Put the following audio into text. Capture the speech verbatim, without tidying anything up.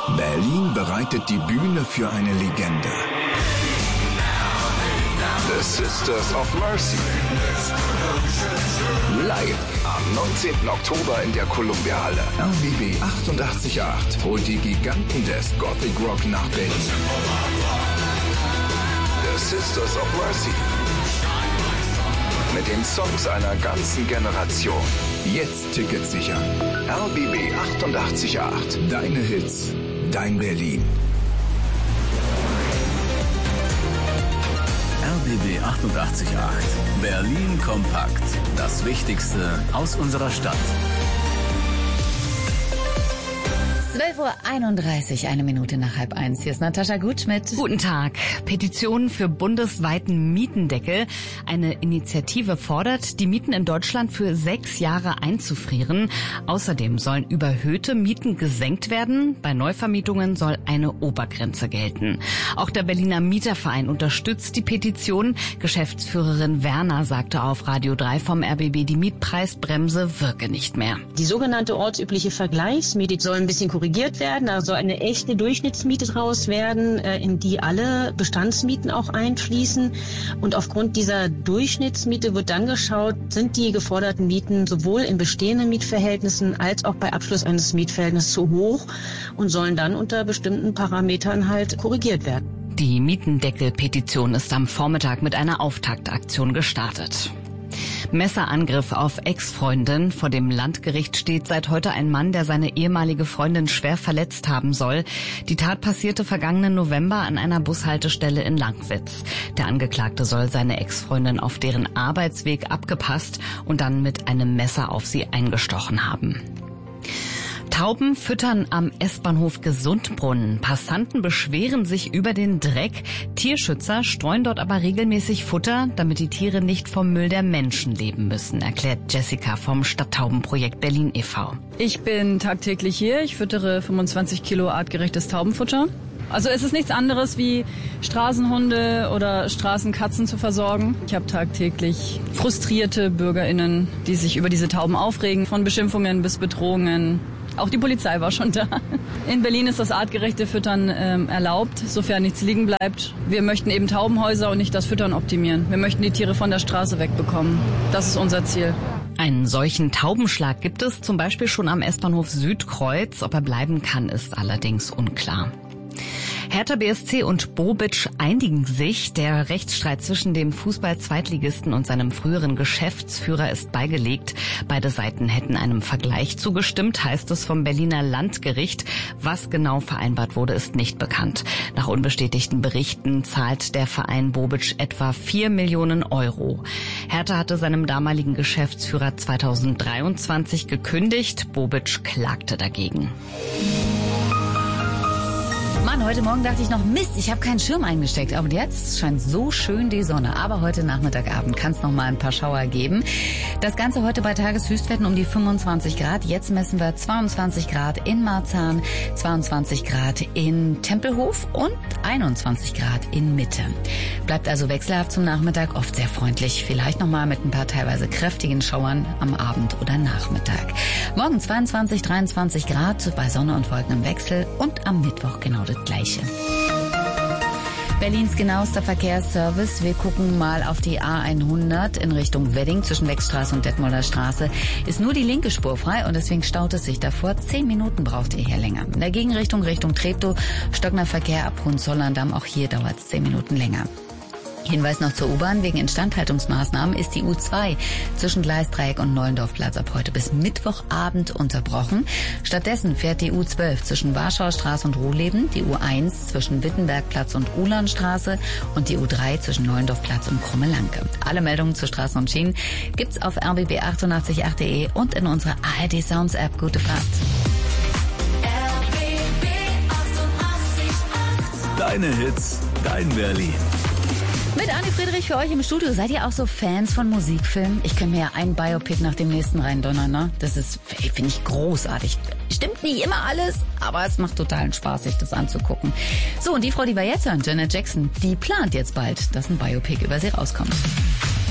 Berlin bereitet die Bühne für eine Legende. The Sisters of Mercy. Live am neunzehnten Oktober in der Columbia-Halle. R B B achtundachtzig Komma acht holt die Giganten des Gothic Rock nach Berlin. The Sisters of Mercy. Mit den Songs einer ganzen Generation. Jetzt Tickets sichern. R B B achtundachtzig Komma acht. Deine Hits, dein Berlin. R B B achtundachtzig Komma acht. Berlin kompakt. Das Wichtigste aus unserer Stadt. zwölf Uhr einunddreißig, eine Minute nach halb eins. Hier ist Natascha Gutschmidt. Guten Tag. Petition für bundesweiten Mietendeckel. Eine Initiative fordert, die Mieten in Deutschland für sechs Jahre einzufrieren. Außerdem sollen überhöhte Mieten gesenkt werden. Bei Neuvermietungen soll eine Obergrenze gelten. Auch der Berliner Mieterverein unterstützt die Petition. Geschäftsführerin Werner sagte auf Radio drei vom R B B, die Mietpreisbremse wirke nicht mehr. Die sogenannte ortsübliche Vergleichsmiete soll ein bisschen korrigiert werden. Da soll eine echte Durchschnittsmiete draus werden, in die alle Bestandsmieten auch einfließen. Und aufgrund dieser Durchschnittsmiete wird dann geschaut, sind die geforderten Mieten sowohl in bestehenden Mietverhältnissen als auch bei Abschluss eines Mietverhältnisses zu hoch und sollen dann unter bestimmten Parametern halt korrigiert werden. Die Mietendeckel-Petition ist am Vormittag mit einer Auftaktaktion gestartet. Messerangriff auf Ex-Freundin. Vor dem Landgericht steht seit heute ein Mann, der seine ehemalige Freundin schwer verletzt haben soll. Die Tat passierte vergangenen November an einer Bushaltestelle in Langwitz. Der Angeklagte soll seine Ex-Freundin auf deren Arbeitsweg abgepasst und dann mit einem Messer auf sie eingestochen haben. Tauben füttern am S-Bahnhof Gesundbrunnen. Passanten beschweren sich über den Dreck. Tierschützer streuen dort aber regelmäßig Futter, damit die Tiere nicht vom Müll der Menschen leben müssen, erklärt Jessica vom Stadttaubenprojekt Berlin e V Ich bin tagtäglich hier. Ich füttere fünfundzwanzig Kilo artgerechtes Taubenfutter. Also es ist nichts anderes wie Straßenhunde oder Straßenkatzen zu versorgen. Ich habe tagtäglich frustrierte BürgerInnen, die sich über diese Tauben aufregen, von Beschimpfungen bis Bedrohungen. Auch die Polizei war schon da. In Berlin ist das artgerechte Füttern ähm, erlaubt, sofern nichts liegen bleibt. Wir möchten eben Taubenhäuser und nicht das Füttern optimieren. Wir möchten die Tiere von der Straße wegbekommen. Das ist unser Ziel. Einen solchen Taubenschlag gibt es zum Beispiel schon am S-Bahnhof Südkreuz. Ob er bleiben kann, ist allerdings unklar. Hertha B S C und Bobic einigen sich. Der Rechtsstreit zwischen dem Fußball-Zweitligisten und seinem früheren Geschäftsführer ist beigelegt. Beide Seiten hätten einem Vergleich zugestimmt, heißt es vom Berliner Landgericht. Was genau vereinbart wurde, ist nicht bekannt. Nach unbestätigten Berichten zahlt der Verein Bobic etwa vier Millionen Euro. Hertha hatte seinem damaligen Geschäftsführer zweitausenddreiundzwanzig gekündigt. Bobic klagte dagegen. Mann, heute Morgen dachte ich noch, Mist, ich habe keinen Schirm eingesteckt. Aber jetzt scheint so schön die Sonne. Aber heute Nachmittagabend kann es noch mal ein paar Schauer geben. Das Ganze heute bei Tageshöchstwerten um die fünfundzwanzig Grad. Jetzt messen wir zweiundzwanzig Grad in Marzahn, zweiundzwanzig Grad in Tempelhof und einundzwanzig Grad in Mitte. Bleibt also wechselhaft zum Nachmittag, oft sehr freundlich. Vielleicht noch mal mit ein paar teilweise kräftigen Schauern am Abend oder Nachmittag. Morgen zweiundzwanzig, dreiundzwanzig Grad bei Sonne und Wolken im Wechsel und am Mittwoch genau das Gleiche. Berlins genauester Verkehrsservice. Wir gucken mal auf die A hundert in Richtung Wedding zwischen Wegstraße und Detmolder Straße. Ist nur die linke Spur frei und deswegen staut es sich davor. Zehn Minuten braucht ihr hier länger. In der Gegenrichtung Richtung Treptow stockender Verkehr ab Hohenzollern-Damm. Auch hier dauert es zehn Minuten länger. Hinweis noch zur U-Bahn. Wegen Instandhaltungsmaßnahmen ist die U zwei zwischen Gleisdreieck und Neulendorfplatz ab heute bis Mittwochabend unterbrochen. Stattdessen fährt die U zwölf zwischen Warschauer Straße und Ruhleben, die U eins zwischen Wittenbergplatz und Ulanstraße und die U drei zwischen Neulendorfplatz und Krummelanke. Alle Meldungen zu Straßen und Schienen gibt's auf r b b achtundachtzig punkt acht punkt de und in unserer A R D Sounds App. Gute Fahrt. R B B achtundachtzig Komma acht. Deine Hits, dein Berlin. Mit Anni Friedrich für euch im Studio. Seid ihr auch so Fans von Musikfilmen? Ich könnte mir ja ein Biopic nach dem nächsten reindonnern, ne? Das ist, finde ich, großartig. Stimmt nicht immer alles, aber es macht totalen Spaß, sich das anzugucken. So, und die Frau, die wir jetzt hören, Janet Jackson, die plant jetzt bald, dass ein Biopic über sie rauskommt.